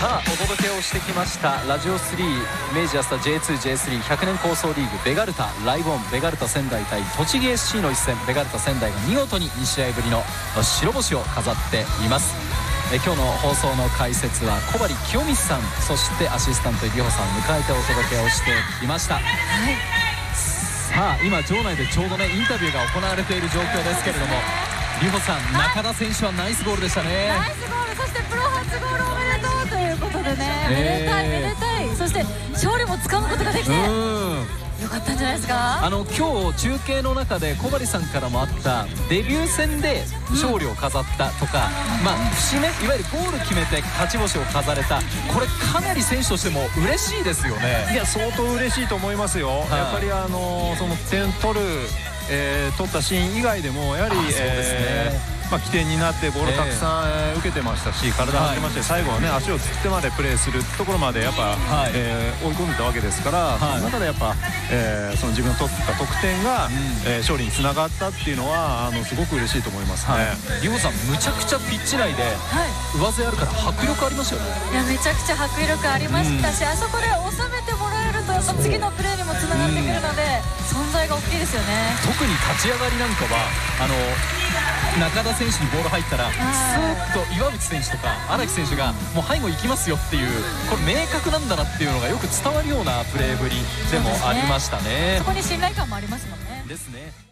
さあお届けをしてきましたラジオ3明治安田 J2J3100 年構想リーグベガルタライボンベガルタ仙台対栃木 SC の一戦、ベガルタ仙台が見事に2試合ぶりの白星を飾っています。今日の放送の解説は小針清美さん、そしてアシスタント里穂さんを迎えてお届けをしてきました。さあ今場内でちょうどねインタビューが行われている状況ですけれども、里穂さん、中田選手はナイスゴールでしたね。 ナイスゴール、そしてプロ初ゴールおめでとうということでね、めでたいめでたい、そして勝利もつかむことができてよかったんじゃないですか。 今日中継の中で小針さんからもあったデビュー戦で勝利を飾ったとか、節目いわゆるゴール決めて勝ち星を飾れた、これかなり選手としても嬉しいですよね。 いや相当嬉しいと思いますよ、やっぱりその点取ったシーン以外でもやはり起点になってボールたくさん受けてましたし、体張ってまして、最後はね足をつってまでプレーするところまでやっぱ追い込んでたわけですから、その中でやっぱその自分の取った得点が勝利につながったっていうのはすごく嬉しいと思いますね。 里穂さん、むちゃくちゃピッチ内で上背あるから迫力ありましたよね。 いやめちゃくちゃ迫力ありましたし、あそこで収めてもらえるとやっぱ次のプレーにもつながってくるので存在が大きいですよね。 特に立ち上がりなんかは中田選手にボール入ったらスーッと岩渕選手とか荒木選手がもう背後行きますよっていう、これ明確なんだなっていうのがよく伝わるようなプレーぶりでもありましたね。 そこに信頼感もありますもんね。 ですね。